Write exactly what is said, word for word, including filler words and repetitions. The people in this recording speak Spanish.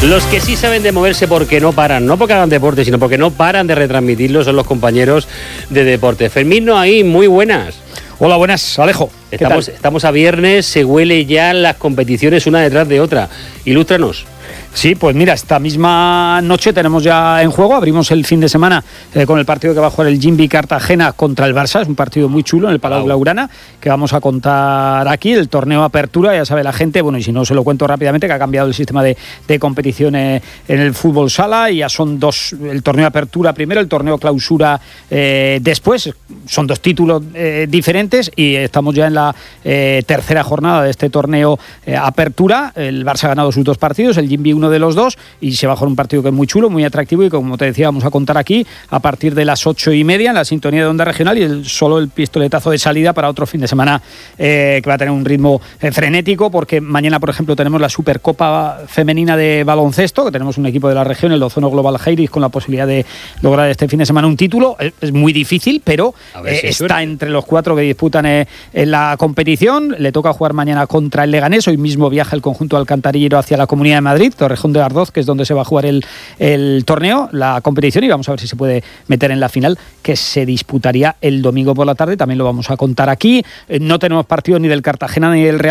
Los que sí saben de moverse porque no paran, no porque hagan deporte, sino porque no paran de retransmitirlo, son los compañeros de deporte. Fermín Noaín, muy buenas. Hola, buenas, Alejo. Estamos, estamos a viernes, se huele ya las competiciones una detrás de otra. Ilústranos. Sí, pues mira, esta misma noche tenemos ya en juego, abrimos el fin de semana eh, con el partido que va a jugar el Jimbi Cartagena contra el Barça, es un partido muy chulo en el Palau Blaugrana, que vamos a contar aquí, el torneo Apertura, ya sabe la gente, bueno, y si no se lo cuento rápidamente, que ha cambiado el sistema de, de competiciones en el fútbol sala, y ya son dos, el torneo Apertura primero, el torneo Clausura eh, después, son dos títulos eh, diferentes, y estamos ya en la eh, tercera jornada de este torneo eh, Apertura, el Barça ha ganado sus dos partidos, el Jimbi uno de los dos, y se va a jugar un partido que es muy chulo, muy atractivo, y como te decía, vamos a contar aquí a partir de las ocho y media en la sintonía de Onda Regional, y el, solo el pistoletazo de salida para otro fin de semana eh, que va a tener un ritmo eh, frenético, porque mañana, por ejemplo, tenemos la Supercopa Femenina de Baloncesto, que tenemos un equipo de la región, el Ozono Global Heiris, con la posibilidad de lograr este fin de semana un título. Es, es muy difícil, pero eh, si está entre los cuatro que disputan eh, en la competición. Le toca jugar mañana contra el Leganés, hoy mismo viaja el conjunto alcantarillero hacia la Comunidad de Madrid, Torrejón de Ardoz, que es donde se va a jugar el, el torneo, la competición, y vamos a ver si se puede meter en la final, que se disputaría el domingo por la tarde, también lo vamos a contar aquí. Eh, no tenemos partido ni del Cartagena ni del Real